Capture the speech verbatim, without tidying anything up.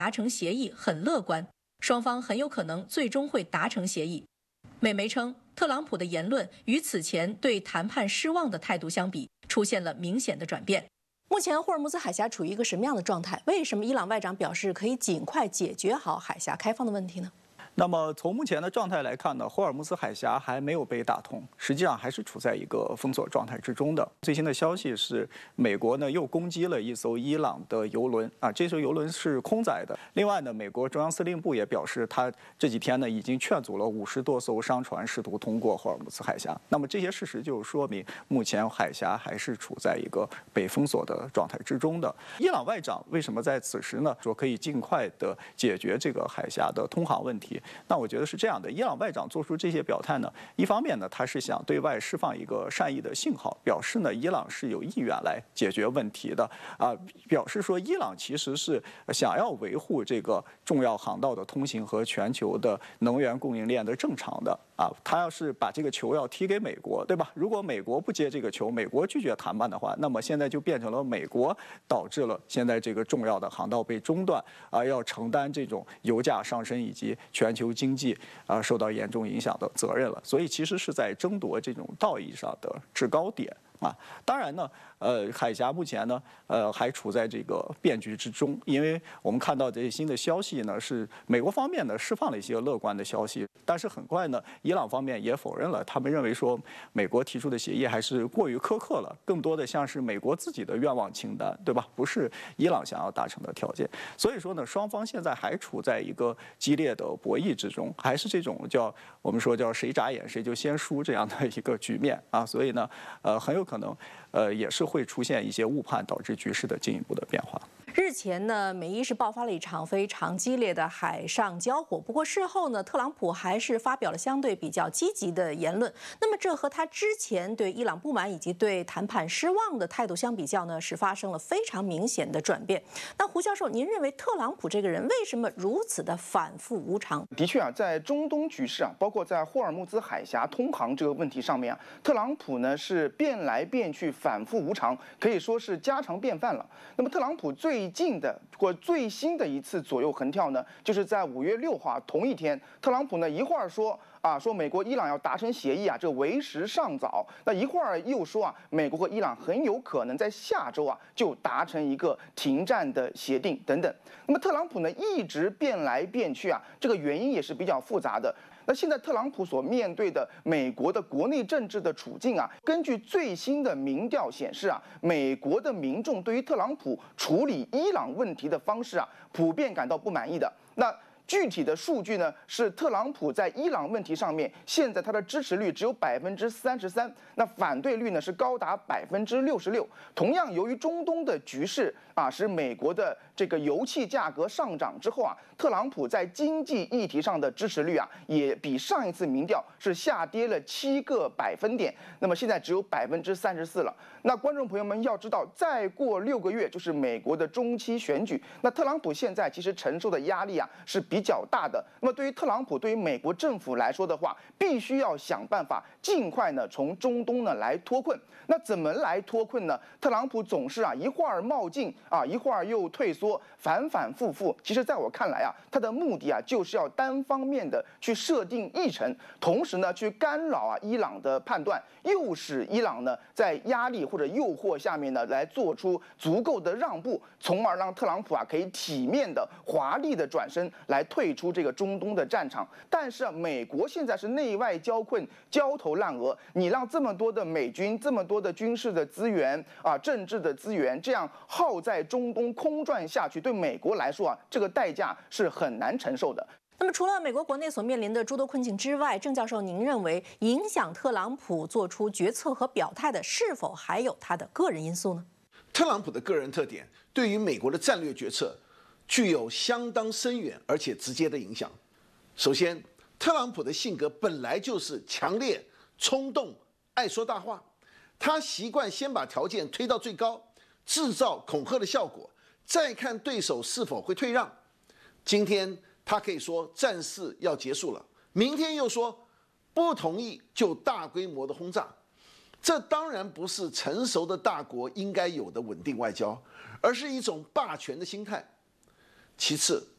达成协议很乐观，双方很有可能最终会达成协议。美媒称，特朗普的言论与此前对谈判失望的态度相比，出现了明显的转变。 目前霍尔木兹海峡处于一个什么样的状态？为什么伊朗外长表示可以尽快解决好海峡开放的问题呢？ 那么从目前的状态来看呢，霍尔木兹海峡还没有被打通，实际上还是处在一个封锁状态之中的。最新的消息是，美国呢又攻击了一艘伊朗的油轮啊，这艘油轮是空载的。另外呢，美国中央司令部也表示，他这几天呢已经劝阻了五十多艘商船试图通过霍尔木兹海峡。那么这些事实就说明，目前海峡还是处在一个被封锁的状态之中的。伊朗外长为什么在此时呢说可以尽快的解决这个海峡的通航问题？那我觉得是这样的，伊朗外长做出这些表态呢，一方面呢，他是想对外释放一个善意的信号，表示呢，伊朗是有意愿来解决问题的啊，表示说伊朗其实是想要维护这个重要航道的通行和全球的能源供应链的正常的啊，他要是把这个球要踢给美国，对吧？如果美国不接这个球，美国拒绝谈判的话，那么现在就变成了美国导致了现在这个重要的航道被中断啊，要承担这种油价上升以及全球经济啊受到严重影响的责任了。所以其实是在争夺这种道义上的制高点啊。当然呢，呃，海峡目前呢，呃，还处在这个变局之中，因为我们看到这些新的消息呢，是美国方面呢释放了一些乐观的消息，但是很快呢，伊朗方面也否认了，他们认为说美国提出的协议还是过于苛刻了，更多的像是美国自己的愿望清单，对吧？不是伊朗想要达成的条件。所以说呢，双方现在还处在一个激烈的博弈之中，还是这种叫我们说叫谁眨眼谁就先输这样的一个局面啊。所以呢，呃，很有可能呃也是会出现一些误判，导致局势的进一步的变化。 日前呢，美伊是爆发了一场非常激烈的海上交火。不过事后呢，特朗普还是发表了相对比较积极的言论。那么这和他之前对伊朗不满以及对谈判失望的态度相比较呢，是发生了非常明显的转变。那胡教授，您认为特朗普这个人为什么如此的反复无常？ 的确啊，在中东局势啊，包括在霍尔木兹海峡通航这个问题上面啊，特朗普呢是变来变去，反复无常，可以说是家常便饭了。那么特朗普最近的或最新的一次左右横跳呢，就是在五月六号同一天，特朗普呢一会儿说啊说美国伊朗要达成协议啊，这为时尚早。那一会儿又说啊，美国和伊朗很有可能在下周啊就达成一个停战的协定等等。那么特朗普呢一直变来变去啊，这个原因也是比较复杂的。那现在特朗普所面对的美国的国内政治的处境啊，根据最新的民调显示啊，美国的民众对于特朗普处理伊朗问题的方式啊，普遍感到不满意的。那具体的数据呢，是特朗普在伊朗问题上面，现在他的支持率只有百分之三十三，那反对率呢是高达百分之六十六。同样，由于中东的局势啊，使美国的这个油气价格上涨之后啊，特朗普在经济议题上的支持率啊，也比上一次民调是下跌了七个百分点，那么现在只有百分之三十四了。那观众朋友们要知道，再过六个月就是美国的中期选举，那特朗普现在其实承受的压力啊是比较大的。那么对于特朗普，对于美国政府来说的话，必须要想办法尽快呢从中东呢来脱困。那怎么来脱困呢？特朗普总是啊一会儿冒进啊，一会儿又退缩，反反复复。其实在我看来啊，他的目的啊就是要单方面的去设定议程，同时呢去干扰啊伊朗的判断，诱使伊朗呢在压力或者诱惑下面呢来做出足够的让步，从而让特朗普啊可以体面的、华丽的转身来退出这个中东的战场。但是啊，美国现在是内外交困、焦头烂额，你让这么多的美军、这么多的军事的资源啊、政治的资源这样耗在中东空转下去，对美国来说啊，这个代价是很难承受的。 那么，除了美国国内所面临的诸多困境之外，郑教授，您认为影响特朗普做出决策和表态的，是否还有他的个人因素呢？ 特朗普的个人特点对于美国的战略决策具有相当深远而且直接的影响。首先，特朗普的性格本来就是强烈、冲动、爱说大话，他习惯先把条件推到最高，制造恐吓的效果，再看对手是否会退让。今天他可以说战事要结束了，明天又说不同意就大规模的轰炸。这当然不是成熟的大国应该有的稳定外交，而是一种霸权的心态。其次，